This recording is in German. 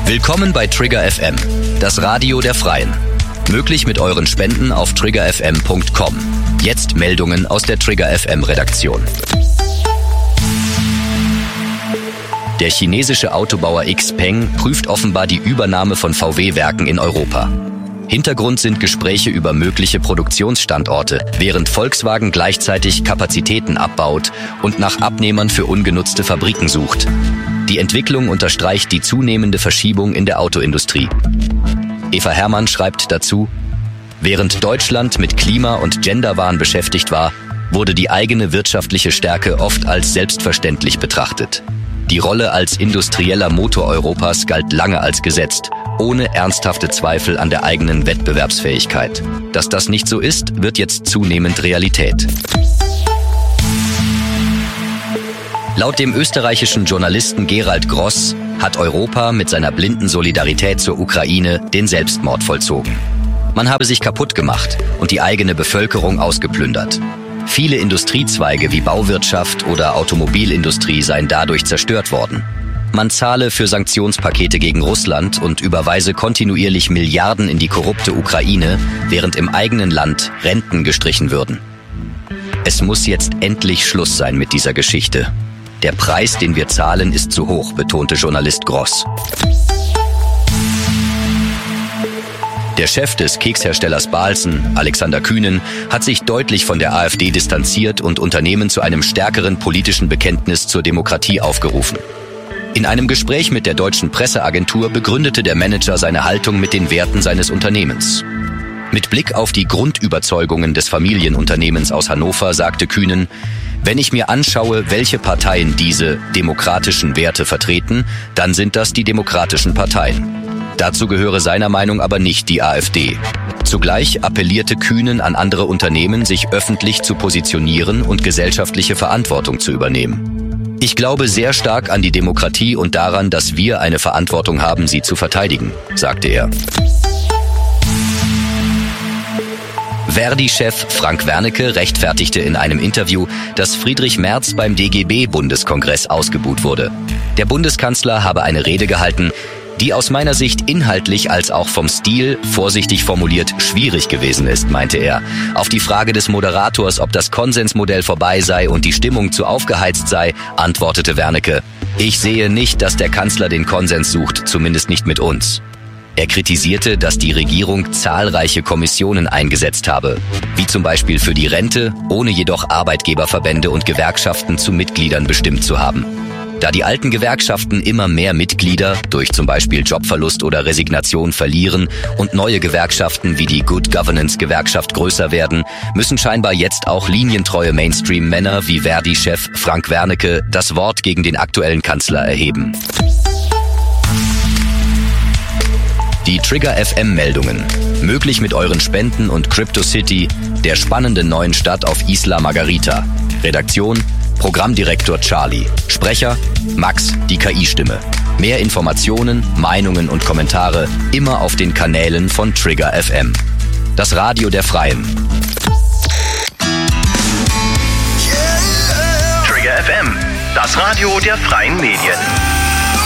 Willkommen bei Trigger FM, das Radio der Freien. Möglich mit euren Spenden auf triggerfm.com. Jetzt Meldungen aus der Trigger FM Redaktion. Der chinesische Autobauer XPeng prüft offenbar die Übernahme von VW-Werken in Europa. Hintergrund sind Gespräche über mögliche Produktionsstandorte, während Volkswagen gleichzeitig Kapazitäten abbaut und nach Abnehmern für ungenutzte Fabriken sucht. Die Entwicklung unterstreicht die zunehmende Verschiebung in der Autoindustrie. Eva Herrmann schreibt dazu: Während Deutschland mit Klima- und Genderwahn beschäftigt war, wurde die eigene wirtschaftliche Stärke oft als selbstverständlich betrachtet. Die Rolle als industrieller Motor Europas galt lange als gesetzt, ohne ernsthafte Zweifel an der eigenen Wettbewerbsfähigkeit. Dass das nicht so ist, wird jetzt zunehmend Realität. Laut dem österreichischen Journalisten Gerald Gross hat Europa mit seiner blinden Solidarität zur Ukraine den Selbstmord vollzogen. Man habe sich kaputt gemacht und die eigene Bevölkerung ausgeplündert. Viele Industriezweige wie Bauwirtschaft oder Automobilindustrie seien dadurch zerstört worden. Man zahle für Sanktionspakete gegen Russland und überweise kontinuierlich Milliarden in die korrupte Ukraine, während im eigenen Land Renten gestrichen würden. Es muss jetzt endlich Schluss sein mit dieser Geschichte. Der Preis, den wir zahlen, ist zu hoch, betonte Journalist Gross. Der Chef des Keksherstellers Balzen, Alexander Kühnen, hat sich deutlich von der AfD distanziert und Unternehmen zu einem stärkeren politischen Bekenntnis zur Demokratie aufgerufen. In einem Gespräch mit der deutschen Presseagentur begründete der Manager seine Haltung mit den Werten seines Unternehmens. Mit Blick auf die Grundüberzeugungen des Familienunternehmens aus Hannover sagte Kühnen: Wenn ich mir anschaue, welche Parteien diese demokratischen Werte vertreten, dann sind das die demokratischen Parteien. Dazu gehöre seiner Meinung aber nicht die AfD. Zugleich appellierte Kühnen an andere Unternehmen, sich öffentlich zu positionieren und gesellschaftliche Verantwortung zu übernehmen. Ich glaube sehr stark an die Demokratie und daran, dass wir eine Verantwortung haben, sie zu verteidigen, sagte er. Verdi-Chef Frank Wernicke rechtfertigte in einem Interview, dass Friedrich Merz beim DGB-Bundeskongress ausgebuht wurde. Der Bundeskanzler habe eine Rede gehalten, die aus meiner Sicht inhaltlich als auch vom Stil, vorsichtig formuliert, schwierig gewesen ist, meinte er. Auf die Frage des Moderators, ob das Konsensmodell vorbei sei und die Stimmung zu aufgeheizt sei, antwortete Wernicke: Ich sehe nicht, dass der Kanzler den Konsens sucht, zumindest nicht mit uns. Er kritisierte, dass die Regierung zahlreiche Kommissionen eingesetzt habe, wie zum Beispiel für die Rente, ohne jedoch Arbeitgeberverbände und Gewerkschaften zu Mitgliedern bestimmt zu haben. Da die alten Gewerkschaften immer mehr Mitglieder durch zum Beispiel Jobverlust oder Resignation verlieren und neue Gewerkschaften wie die Good Governance Gewerkschaft größer werden, müssen scheinbar jetzt auch linientreue Mainstream-Männer wie Verdi-Chef Frank Wernicke das Wort gegen den aktuellen Kanzler erheben. Die Trigger FM Meldungen. Möglich mit euren Spenden und CryptoCity, der spannenden neuen Stadt auf Isla Margarita. Redaktion: Programmdirektor Charlie. Sprecher: Max, die KI-Stimme. Mehr Informationen, Meinungen und Kommentare immer auf den Kanälen von Trigger FM. Das Radio der Freien. Trigger FM, das Radio der freien Medien.